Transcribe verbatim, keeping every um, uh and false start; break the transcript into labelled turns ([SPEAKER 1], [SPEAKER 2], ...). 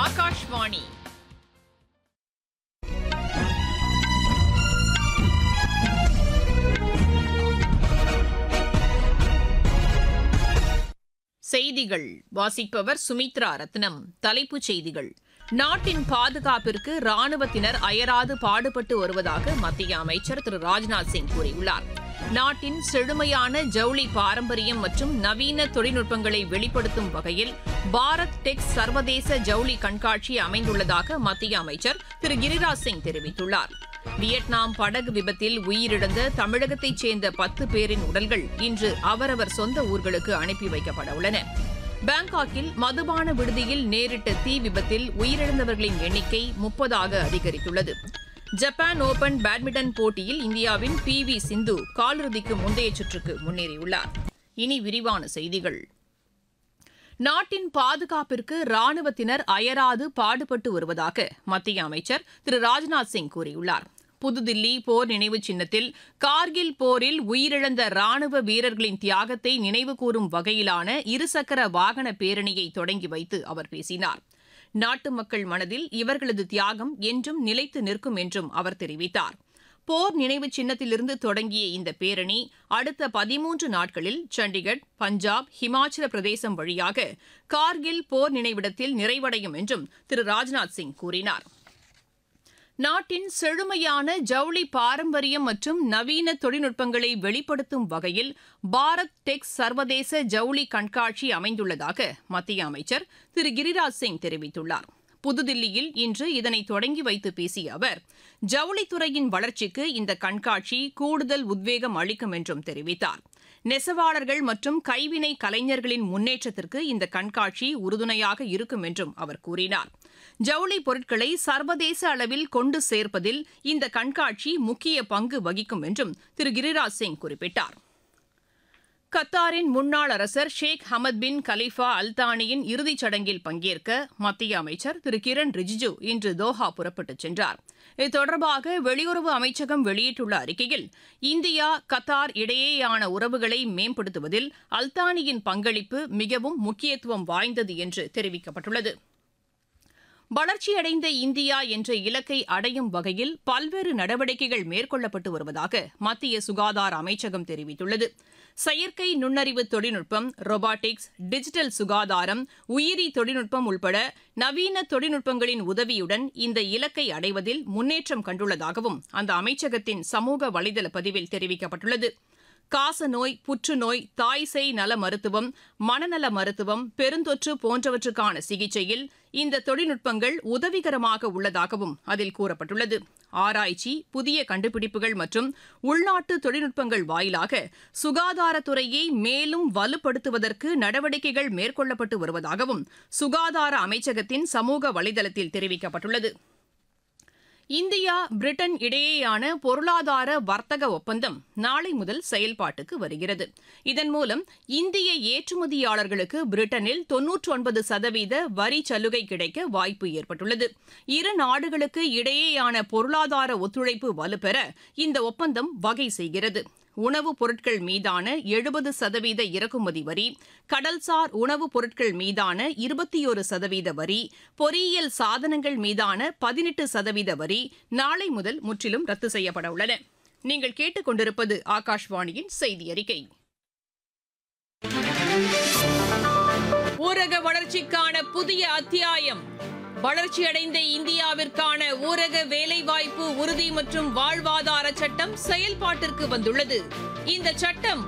[SPEAKER 1] ஆகாஷ்வாணி. செய்திகள் வாசிப்பவர் சுமித்ரா ரத்னம். தலைப்புச் செய்திகள்: நாட்டின் பாதுகாப்பிற்கு ராணுவத்தினர் அயராது பாடுபட்டு வருவதாக மத்திய அமைச்சர் திரு ராஜ்நாத் சிங் கூறியுள்ளார். நாட்டின் செழுமையான ஜவுளி பாரம்பரியம் மற்றும் நவீன தொழில்நுட்பங்களை வெளிப்படுத்தும் வகையில் பாரத் டெக்ஸ் சர்வதேச ஜவுளி கண்காட்சி அமைந்துள்ளதாக மத்திய அமைச்சர் திரு கிரிராஜ் சிங் தெரிவித்துள்ளார். வியட்நாம் படகு விபத்தில் உயிரிழந்த தமிழகத்தைச் சேர்ந்த பத்து பேரின் உடல்கள் இன்று அவரவர் சொந்த ஊர்களுக்கு அனுப்பி வைக்கப்பட உள்ளன. பாங்காக்கில் மதுபான விடுதியில் நேரிட்ட தீ விபத்தில் உயிரிழந்தவர்களின் எண்ணிக்கை முப்பதாக அதிகரித்துள்ளது. ஜப்பான் ஓபன் பேட்மிண்டன் போட்டியில் இந்தியாவின் பி வி சிந்து காலிறுதிக்கு முந்தைய சுற்றுக்கு முன்னேறியுள்ளார். இனி விரிவான செய்திகள். நாட்டின் பாதுகாப்பிற்கு ராணுவத்தினர் அயராது பாடுபட்டு வருவதாக மத்திய அமைச்சர் திரு ராஜ்நாத் சிங் கூறியுள்ளார். புதுதில்லி போர் நினைவு சின்னத்தில் கார்கில் போரில் உயிரிழந்த ராணுவ வீரர்களின் தியாகத்தை நினைவுகூரும் வகையிலான இருசக்கர வாகன பேரணியை தொடங்கி வைத்து அவர் பேசினார். நாட்டு மக்கள் மனதில் இவர்களது தியாகம் என்றும் நிலைத்து நிற்கும் என்றும் அவர் தெரிவித்தார். போர் நினைவு சின்னத்திலிருந்து தொடங்கிய இந்த பேரணி அடுத்த பதிமூன்று நாட்களில் சண்டிகர், பஞ்சாப், ஹிமாச்சல பிரதேசம் வழியாக கார்கில் போர் நினைவிடத்தில் நிறைவடையும் என்றும் திரு ராஜ்நாத் சிங் கூறினார். நாட்டின் செழுமையான ஜவுளி பாரம்பரியம் மற்றும் நவீன தொழில்நுட்பங்களை வெளிப்படுத்தும் வகையில் பாரத் டெக்ஸ் சர்வதேச ஜவுளி கண்காட்சி அமைந்துள்ளதாக மத்திய அமைச்சர் திரு கிரிராஜ் சிங் தெரிவித்துள்ளார். புதுதில்லியில் இன்று இதனை தொடங்கி வைத்து பேசிய அவர், ஜவுளித்துறையின் வளர்ச்சிக்கு இந்த கண்காட்சி கூடுதல் உத்வேகம் அளிக்கும் என்றும் தெரிவித்தார். நெசவாளர்கள் மற்றும் கைவினை கலைஞர்களின் முன்னேற்றத்திற்கு இந்த கண்காட்சி உறுதுணையாக இருக்கும் என்றும் அவர் கூறினார். ஜவுளி பொருட்களை சர்வதேச அளவில் கொண்டு சேர்ப்பதில் இந்த கண்காட்சி முக்கிய பங்கு வகிக்கும் என்றும் திரு கிரிராஜ் சிங் குறிப்பிட்டார். கத்தாரின் முன்னாள் அரசர் ஷேக் ஹமத் பின் கலீஃபா அல்தானியின் இறுதிச் சடங்கில் பங்கேற்க மத்திய அமைச்சர் திரு கிரண் ரிஜிஜு இன்று தோஹா புறப்பட்டுச் சென்றார். இது தொடர்பாக வெளியுறவு அமைச்சகம் வெளியிட்டுள்ள அறிக்கையில், இந்தியா கத்தார் இடையேயான உறவுகளை மேம்படுத்துவதில் அல்தானியின் பங்களிப்பு மிகவும் முக்கியத்துவம் வாய்ந்தது என்று தெரிவிக்கப்பட்டுள்ளது. வளர்ச்சியடைந்த இந்தியா என்ற இலக்கை அடையும் வகையில் பல்வேறு நடவடிக்கைகள் மேற்கொள்ளப்பட்டு வருவதாக மத்திய சுகாதார அமைச்சகம் தெரிவித்துள்ளது. செயற்கை நுண்ணறிவு தொழில்நுட்பம், ரோபாட்டிக்ஸ், டிஜிட்டல் சுகாதாரம், உயிரி தொழில்நுட்பம் உள்பட நவீன தொழில்நுட்பங்களின் உதவியுடன் இந்த இலக்கை அடைவதில் முன்னேற்றம் கண்டுள்ளதாகவும் அந்த அமைச்சகத்தின் சமூக வலைதள பதிவில் தெரிவிக்கப்பட்டுள்ளது. காசநோய், புற்றுநோய், தாய்சேய் நல மருத்துவம், மனநல மருத்துவம், பெருந்தொற்று போன்றவற்றுக்கான சிகிச்சையில் இந்த தொழில்நுட்பங்கள் உதவிகரமாக உள்ளதாகவும் அதில் கூறப்பட்டுள்ளது. ஆராய்ச்சி, புதிய கண்டுபிடிப்புகள் மற்றும் உள்நாட்டு தொழில்நுட்பங்கள் வாயிலாக சுகாதாரத்துறையை மேலும் வலுப்படுத்துவதற்கு நடவடிக்கைகள் மேற்கொள்ளப்பட்டு வருவதாகவும் சுகாதார அமைச்சகத்தின் சமூக வலைதளத்தில் தெரிவிக்கப்பட்டுள்ளது. இந்தியா பிரிட்டன் இடையேயான பொருளாதார வர்த்தக ஒப்பந்தம் நாளை முதல் செயல்பாட்டுக்கு வருகிறது. இதன் மூலம் இந்திய ஏற்றுமதியாளர்களுக்கு பிரிட்டனில் தொன்னூற்றி ஒன்பது சதவீத வரி சலுகை கிடைக்க வாய்ப்பு ஏற்பட்டுள்ளது. இரு நாடுகளுக்கு இடையேயான பொருளாதார ஒத்துழைப்பு வலுப்பெற இந்த ஒப்பந்தம் வகை செய்கிறது. உணவுப் பொருட்கள் மீதான எழுபது சதவீத இறக்குமதி வரி, கடல்சார் உணவுப் பொருட்கள் மீதான இருபத்தி ஒரு சதவீத வரி, பொறியியல் சாதனங்கள் மீதான பதினெட்டு சதவீத வரி நாளை முதல் முற்றிலும் ரத்து செய்யப்பட உள்ளன. நீங்கள் கேட்டுக்கொண்டிருப்பது ஆகாஷ்வாணியின் செய்தி அறிக்கை. ஊரக வளர்ச்சிக்கான புதிய அத்தியாயம். வளர்ச்சியடைந்த இந்தியாவிற்கான ஊரக வேலைவாய்ப்பு உறுதி மற்றும் வாழ்வாதார சட்டம் செயல்பாட்டிற்கு வந்துள்ளது. இந்த சட்டம்